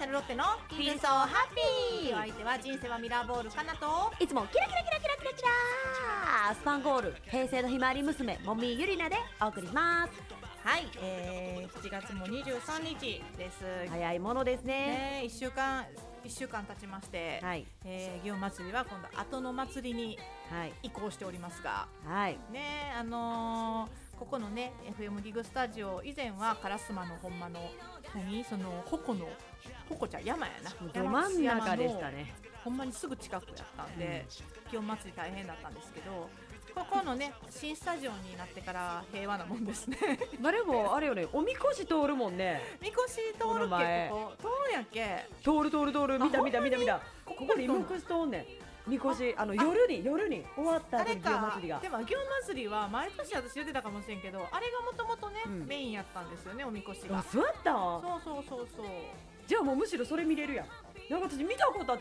JR ロッテの Feel So Happy。 お相手は人生はミラーボールかなと、 いつもキラキラキラキラキラキラスパンゴール平成のひまわり娘もみゆりなでお送りします。 はい、7月も23日です。 早いものですね。 1週間経ちまして、 はい、 祇園祭りは今度後の祭りに移行しておりますが、 はいね、ここのね FM ギグスタジオ、以前は烏丸のほんまのその鉾ちゃん山やな、 ど真ん中でしたね。 ほんまにすぐ近くやったんで、祇園祭り大変だったんですけど、ここのね新スタジオになってから平和なもんですね。 まあでもあれよね、おみこし通るもんね。 みこし通るっけ、ここ通るんやっけ。 通る見たここにみこし通んねん。みこし夜に終わった後に祇園祭りが。 でも祇園祭りは毎年私言ってたかもしれんけど、あれがもともとね、メインやったんですよね、おみこしが。 あ、そうやったん。 そうじゃあもうむしろそれ見れるやん。なんか私見たことあって、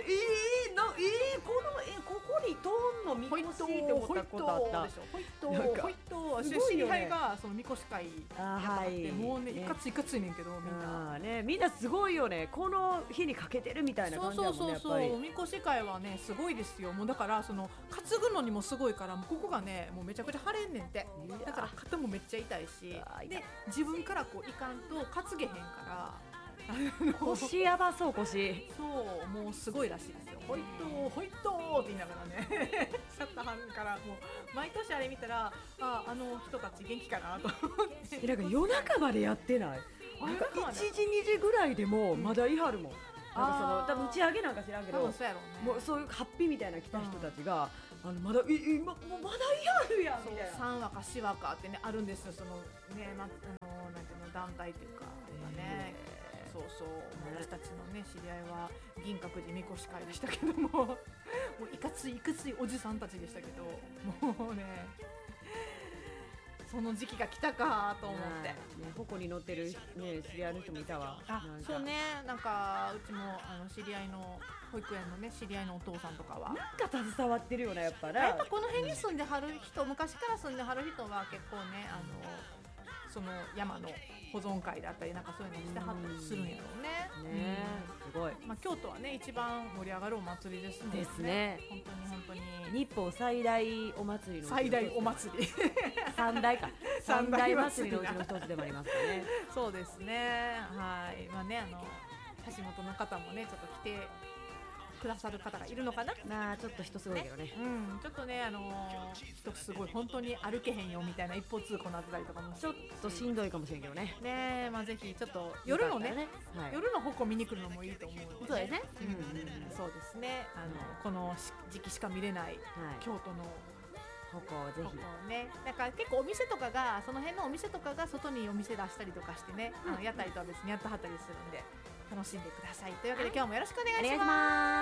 ここに通んのみこしって思ったことあった。 ほいと知り合いがそのみこし会やって、もうねいかついねんけど、 みんなすごいよね。この日にかけてるみたいな感じだもんね。 そうおみこし会はねすごいですよ。もうだからその担ぐのにもすごいから、ここがねもうめちゃくちゃ腫れんねんて。だから肩もめっちゃ痛いし、で自分からこういかんと担げへんから。 腰やばそう。腰そうもうすごいらしいですよ。ほいとって言いながらねシャッター半からもう毎年あれ見たら、あの人たち元気かなと思って。 なんか夜中までやってない？なんか1時2時ぐらいでもまだいはるもん。なんか多分打ち上げなんか知らんけど、もうそういうハッピーみたいな来た人たちが、まだまだいはるやんみたいな。 3話か4話かってねあるんですよ。そのねなんていうの団体というかね。そう私たちのね知り合いは銀閣寺みこし会でしたけども、もういかついおじさんたちでしたけど、もうねその時期が来たかと思って、 鉾に乗ってる、ね、知り合いの人もいたわ。 そうね、なんかうちも知り合いの保育園のね知り合いのお父さんとかはなんか携わってるよね。やっぱこの辺に住んではる人、昔から住んではる人は結構ねその山の保存会だったりなんかそういうのしてはったりするんやろうね。 すごい。 京都はね一番盛り上がるお祭りですもんね。 ですね。 本当に日本最大お祭りの最大お祭り三大祭りのうちの一つでもありますね。 そうですね。はい。橋本の方もねちょっと来てくださる方がいるのかな。 ちょっと人すごいけどね。 ちょっとね人すごい本当に歩けへんよみたいな一方通行になってたりとかもちょっとしんどいかもしれんけどね。 ぜひちょっと夜のね、夜の鉾見に来るのもいいと思うので。 そうですね。 そうですね。この時期しか見れない京都の鉾をぜひね。だから結構お店とかがその辺のお店とかが外にお店出したりとかしてね、屋台とは別にやってはったりするんで楽しんでください。というわけで今日もよろしくお願いします。